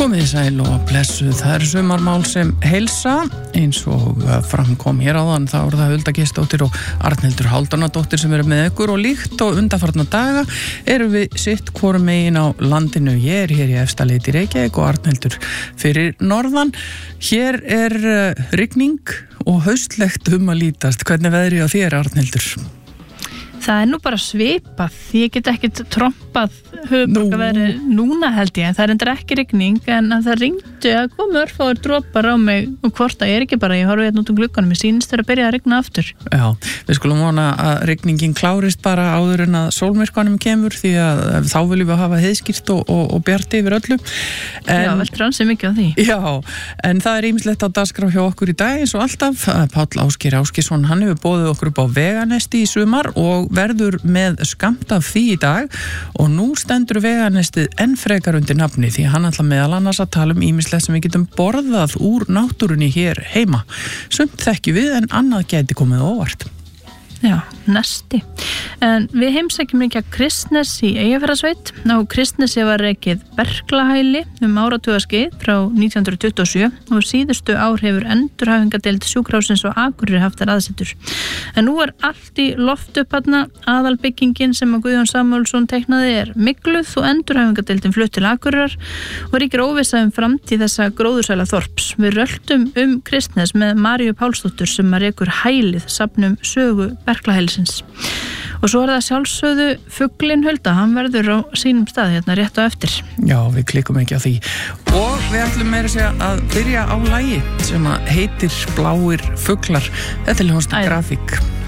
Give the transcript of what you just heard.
Komið sæl og blessuð, það sumarmál sem heilsa eins og framkom hér áðan, þá það Hulda Geirsdóttir og Arnhildur Hálfdánadóttir sem eru með ykkur og líkt og undanfarna daga erum við sitt hvorum megin á landinu. Ég hér í Efstaleiti Reykjavík og Arnhildur fyrir norðan. Hér rigning og haustlegt að lítast. Hvernig veðri á þér, Arnhildur? Það nú bara svipað, ég get ekkert trompað höfuðborgarveðrið núna held ég, en það endur ekki rigning, en það ringdu að koma örfáir dropar á mig og hvort það ekki bara, ég horfi hérna út glugganum, ég sýnist þeirra að byrja að rigna aftur. Já, við skulum vona að rigningin klárist bara áður en að sólmyrkvanum kemur, því að þá viljum við hafa heiðskýrt og bjarti yfir öllu. Já, veldur ansið mikið á því. Já, en það ýmislegt á dagskrá hjá okkur í dag eins og alltaf. Páll Ásgeir Ásgeirsson, hann hefur boðið okkur upp á Veganesti í sumar og verður með skammt af því í dag og nú stendur Veganestið enn frekar undir nafni því hann ætla meðal annars að tala ýmislegt sem við getum borðað úr náttúrunni hér heima. Sumt þekkjum við en annað gæti komið óvart. Já, nesti. En við heimsækjum ekki að Kristnes í Eyjafjarðarsveit. Á Kristnesi var rekið Berklahæli áratugaskeið frá 1927 og síðustu ár hefur endurhæfingadeild sjúkrahússins og Akureyri haft þar aðsetur. En nú allt í loft upp þarna, aðalbyggingin sem að Guðjón Samúelsson teiknaði mygluð og endurhæfingadeildin flutt til Akureyrar og ríkir óvissa framtíð þessa gróðursæla þorps. Við röltum Kristnes með Maríu Pálsdóttur sem að rekur hælið, safnum sögu Berklahælisins. Og svo það sjálfsögðu fuglinn Hulda, hann verður á sínum stað hérna rétt á eftir. Já, við klikum ekki á því. Og við ætlum meira að segja að byrja á lagi sem að heitir Bláir fuglar. Þetta hljómsveit Grafík.